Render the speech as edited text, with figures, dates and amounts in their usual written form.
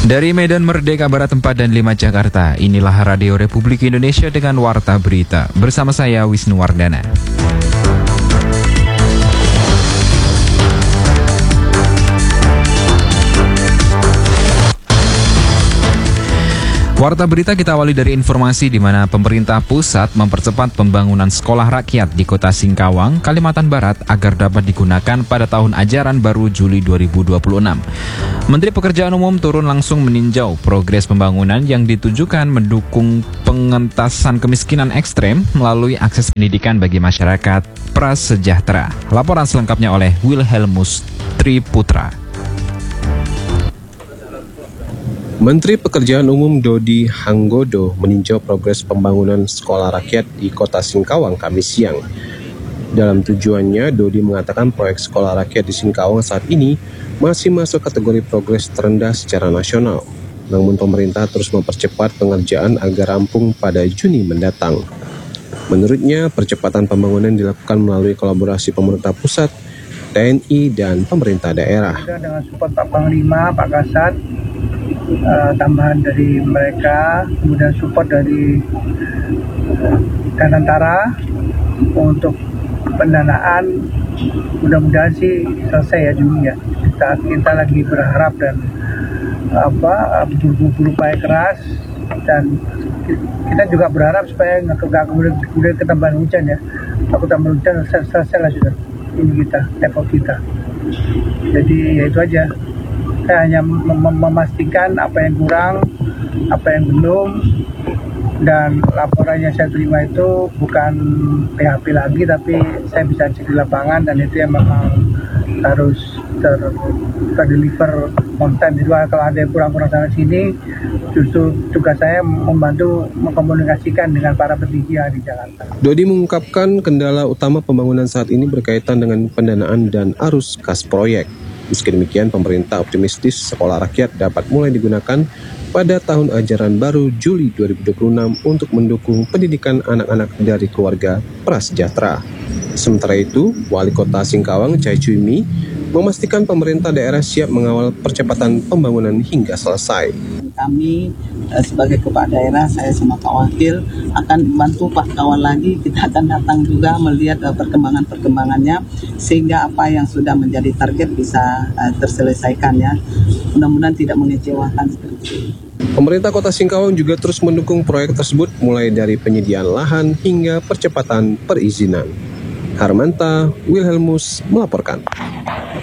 Dari Medan Merdeka Barat 4 dan 5 Jakarta, inilah Radio Republik Indonesia dengan Warta Berita. Bersama saya Wisnu Wardana. Warta Berita kita awali dari informasi di mana pemerintah pusat mempercepat pembangunan sekolah rakyat di Kota Singkawang, Kalimantan Barat agar dapat digunakan pada tahun ajaran baru Juli 2026. Menteri Pekerjaan Umum turun langsung meninjau progres pembangunan yang ditujukan mendukung pengentasan kemiskinan ekstrem melalui akses pendidikan bagi masyarakat prasejahtera. Laporan selengkapnya oleh Wilhelmus Triputra. Menteri Pekerjaan Umum Dodi Hanggodo meninjau progres pembangunan sekolah rakyat di Kota Singkawang Kamis siang. Dalam tujuannya, Dodi mengatakan proyek sekolah rakyat di Singkawang saat ini masih masuk kategori progres terendah secara nasional. Namun pemerintah terus mempercepat pengerjaan agar rampung pada Juni mendatang. Menurutnya, percepatan pembangunan dilakukan melalui kolaborasi pemerintah pusat, TNI, dan pemerintah daerah. Dengan support Pak Panglima, Pak Kasat, tambahan dari mereka, kemudian support dari Danantara untuk pendanaan, mudah-mudahan sih selesai ya Juni ya. Kita lagi berharap dan berupaya keras, dan kita juga berharap supaya nggak kemudian ketambahan hujan ya. Aku tambahan hujan selesai lah sudah ini kita, level kita. Jadi ya itu aja. Saya hanya memastikan apa yang kurang, apa yang belum, dan laporan yang saya terima itu bukan PHP lagi, tapi saya bisa cek di lapangan, dan itu yang memang harus terdeliver on time. Jadi kalau ada yang kurang-kurang sana sini, justru tugas saya membantu mengkomunikasikan dengan para petinggi yang di Jakarta. Dodi mengungkapkan kendala utama pembangunan saat ini berkaitan dengan pendanaan dan arus kas proyek. Meski demikian, pemerintah optimistis sekolah rakyat dapat mulai digunakan pada tahun ajaran baru Juli 2026 untuk mendukung pendidikan anak-anak dari keluarga prasejahtera. Sementara itu, Wali Kota Singkawang, Chai Chuimi, memastikan pemerintah daerah siap mengawal percepatan pembangunan hingga selesai. Kami sebagai kepala daerah, saya sama Pak Wakil akan bantu Pak Kawan lagi. Kita akan datang juga melihat perkembangannya, sehingga apa yang sudah menjadi target bisa terselesaikan ya. Mudah-mudahan tidak mengecewakan. Pemerintah Kota Singkawang juga terus mendukung proyek tersebut, mulai dari penyediaan lahan hingga percepatan perizinan. Harmanta Wilhelmus melaporkan.